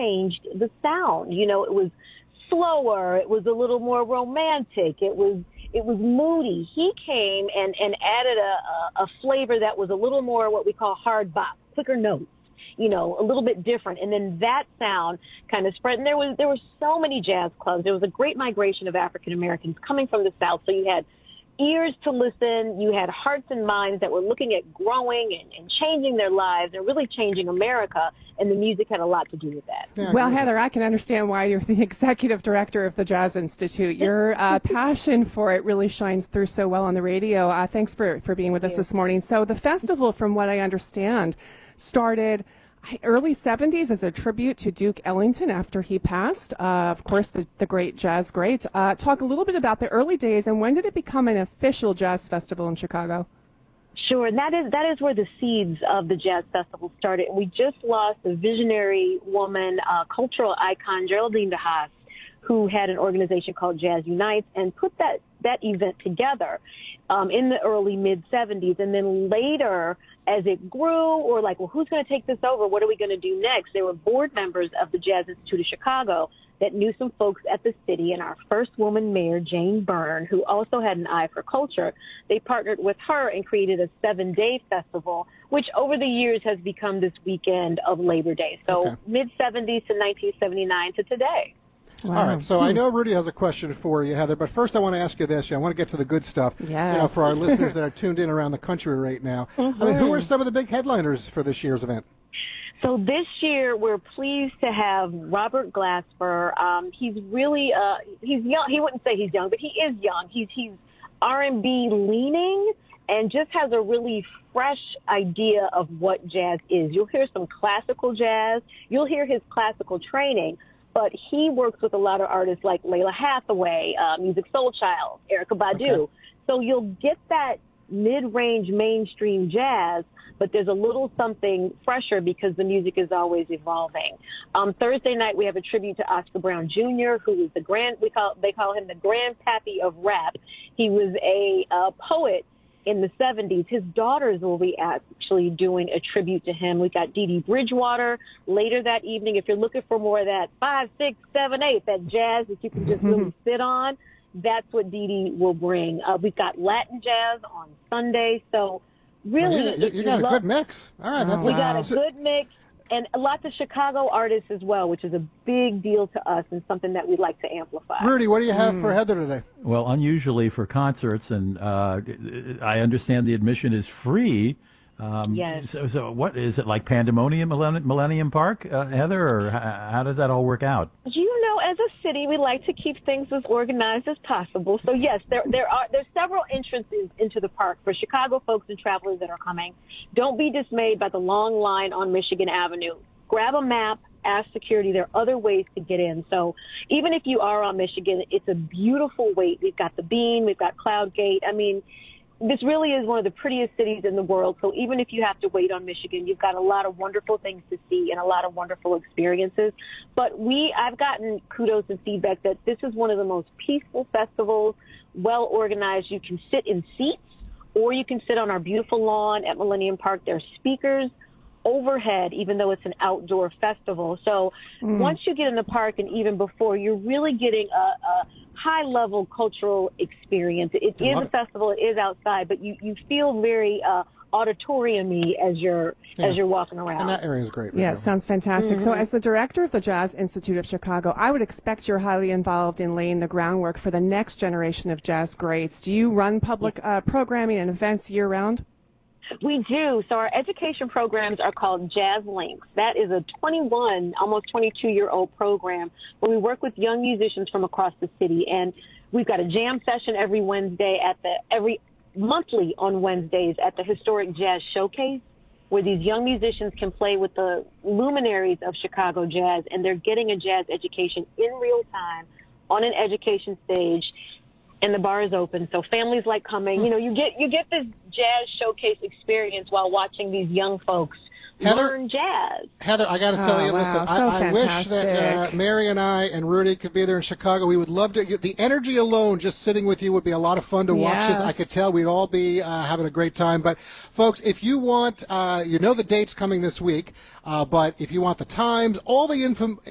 changed the sound. You know, it was slower. It was a little more romantic. It was moody. He came and added a flavor that was a little more what we call hard bop, quicker notes, you know, a little bit different. And then that sound kind of spread. And there were so many jazz clubs. There was a great migration of African Americans coming from the South. So you had ears to listen. You had hearts and minds that were looking at growing and changing their lives and really changing America. And the music had a lot to do with that. Yeah, well, Heather, I can understand why you're the executive director of the Jazz Institute. Your passion for it really shines through so well on the radio. Thanks for being with us this morning. So the festival, from what I understand, started early 70s as a tribute to Duke Ellington after he passed. Of course, the great jazz great. Talk a little bit about the early days and when did it become an official jazz festival in Chicago? Sure, and that is where the seeds of the Jazz Festival started. We just lost a visionary woman, cultural icon, Geraldine DeHaas, who had an organization called Jazz Unites and put that event together in the early mid-'70s. And then later, as it grew, or like, well, who's going to take this over? What are we going to do next? There were board members of the Jazz Institute of Chicago that knew some folks at the city, and our first woman mayor, Jane Byrne, who also had an eye for culture. They partnered with her and created a 7-day festival, which over the years has become this weekend of Labor Day. So mid-'70s to 1979 to today. Wow. All right, so I know Rudy has a question for you, Heather, but first I want to ask you this. I want to get to the good stuff. Yes. You know, for our listeners that are tuned in around the country right now. I mean, who are some of the big headliners for this year's event? So this year, we're pleased to have Robert Glasper. He's really, he's young. He wouldn't say he's young, but he is young. He's R&B leaning and just has a really fresh idea of what jazz is. You'll hear some classical jazz. You'll hear his classical training. But he works with a lot of artists like Layla Hathaway, Music Soul Child, Erykah Badu. Okay. So you'll get that mid-range mainstream jazz, but there's a little something fresher because the music is always evolving. Thursday night, we have a tribute to Oscar Brown Jr., who is they call him the grandpappy of rap. He was a poet in the 70s. His daughters will be actually doing a tribute to him. We got Dee Dee Bridgewater later that evening. If you're looking for more of that 5, 6, 7, 8, that jazz that you can just really sit on, that's what Dee Dee will bring. We've got Latin jazz on Sunday. So really, you got a good mix. All right, we got a good mix. And lots of Chicago artists as well, which is a big deal to us and something that we'd like to amplify. Rudy, what do you have for Heather today? Well, unusually for concerts, and I understand the admission is free. Yes. So what is it, like Pandemonium, Millennium Park, Heather, or how does that all work out? You know, as a city, we like to keep things as organized as possible. So yes, there's several entrances into the park for Chicago folks and travelers that are coming. Don't be dismayed by the long line on Michigan Avenue. Grab a map, ask security. There are other ways to get in. So even if you are on Michigan, it's a beautiful wait. We've got the Bean, we've got Cloud Gate. I mean, this really is one of the prettiest cities in the world. So even if you have to wait on Michigan, you've got a lot of wonderful things to see and a lot of wonderful experiences. But I've gotten kudos and feedback that this is one of the most peaceful festivals, well organized. You can sit in seats or you can sit on our beautiful lawn at Millennium Park. There are speakers overhead, even though it's an outdoor festival. So once you get in the park and even before, you're really getting a high-level cultural experience. It is a festival. It is outside, but you feel very auditorium-y as you're walking around. And that area is great. Yeah, sounds fantastic. So as the director of the Jazz Institute of Chicago, I would expect you're highly involved in laying the groundwork for the next generation of jazz greats. Do you run public programming and events year-round? We do. So our education programs are called Jazz Links. That is a 21, almost 22-year-old program where we work with young musicians from across the city. And we've got a jam session every monthly on Wednesdays at the Historic Jazz Showcase, where these young musicians can play with the luminaries of Chicago jazz, and they're getting a jazz education in real time on an education stage. And the bar is open, so families like coming. You know, you get this jazz showcase experience while watching these young folks learn jazz. Heather, I got to tell you, listen, so I wish that Mary and I and Rudy could be there in Chicago. We would love to. The energy alone, just sitting with you, would be a lot of fun to watch this. I could tell we'd all be having a great time. But, folks, if you want, the date's coming this week, but if you want the times, all the